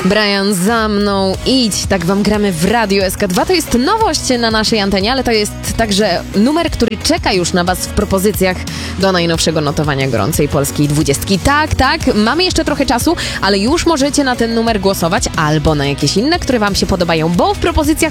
Brian, za mną idź, tak wam gramy w Radiu SK2. To jest nowość na naszej antenie, ale to jest także numer, który czeka już na was w propozycjach do najnowszego notowania gorącej polskiej 20. Tak, mamy jeszcze trochę czasu, ale już możecie na ten numer głosować albo na jakieś inne, które wam się podobają, bo w propozycjach